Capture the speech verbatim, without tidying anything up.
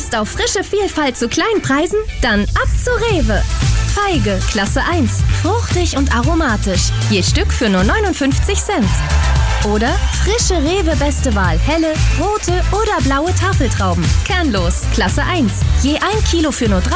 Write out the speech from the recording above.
Lust auf frische Vielfalt zu kleinen Preisen? Dann ab zu Rewe. Feige, Klasse eins. Fruchtig und aromatisch. Je Stück für nur neunundfünfzig Cent. Oder frische Rewe Beste Wahl. Helle, rote oder blaue Tafeltrauben. Kernlos, Klasse eins. Je ein Kilo für nur